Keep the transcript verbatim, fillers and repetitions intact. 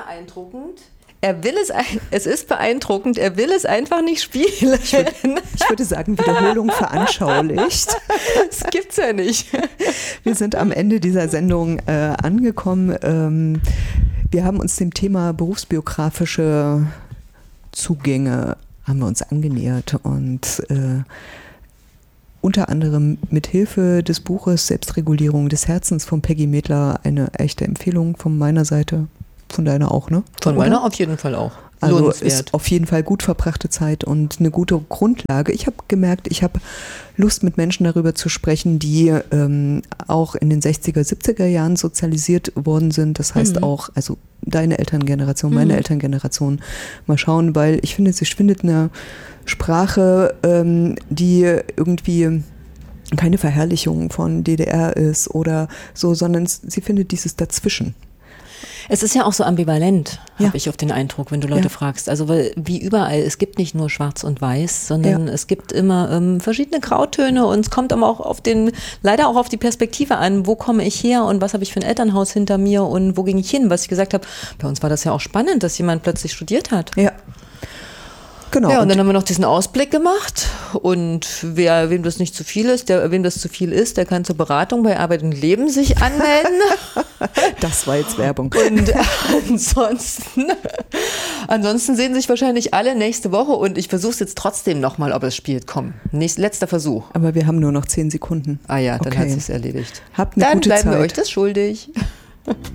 beeindruckend. Er will es, es ist beeindruckend, er will es einfach nicht spielen. Ich würde, ich würde sagen, Wiederholung veranschaulicht. Das gibt's ja nicht. Wir sind am Ende dieser Sendung äh, angekommen. Ähm, wir haben uns dem Thema berufsbiografische Zugänge haben wir uns angenähert und äh, unter anderem mit Hilfe des Buches Selbstregulierung des Herzens von Peggy Medler eine echte Empfehlung von meiner Seite. Von deiner auch, ne? Von Oder? meiner auf jeden Fall auch. Also ist auf jeden Fall gut verbrachte Zeit und eine gute Grundlage. Ich habe gemerkt, ich habe Lust, mit Menschen darüber zu sprechen, die ähm, auch in den sechziger, siebziger Jahren sozialisiert worden sind. Das heißt mhm. auch, also deine Elterngeneration, meine mhm. Elterngeneration. Mal schauen, weil ich finde, sie findet eine Sprache, ähm, die irgendwie keine Verherrlichung von D D R ist oder so, sondern sie findet dieses Dazwischen. Es ist ja auch so ambivalent, ja. habe ich auf den Eindruck, wenn du Leute ja. fragst. Also weil wie überall, es gibt nicht nur schwarz und weiß, sondern ja. es gibt immer ähm, verschiedene Grautöne und es kommt aber auch auf den, leider auch auf die Perspektive an, wo komme ich her und was habe ich für ein Elternhaus hinter mir und wo ging ich hin, was ich gesagt habe. Bei uns war das ja auch spannend, dass jemand plötzlich studiert hat. Ja. Genau. Ja, und dann haben wir noch diesen Ausblick gemacht und wer, wem das nicht zu viel ist, der, wem das zu viel ist, der kann zur Beratung bei Arbeit und Leben sich anmelden. Das war jetzt Werbung. Und ansonsten, ansonsten sehen sich wahrscheinlich alle nächste Woche und ich versuche es jetzt trotzdem nochmal, ob es spielt. Komm, nächst, letzter Versuch. Aber wir haben nur noch zehn Sekunden. Ah ja, dann okay. hat es sich erledigt. Habt eine dann gute bleiben Zeit. wir euch das schuldig.